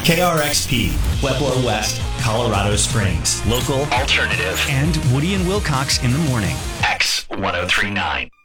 KRXP, Pueblo West, Colorado Springs. Local, alternative, and Woody and Wilcox in the morning. X1039.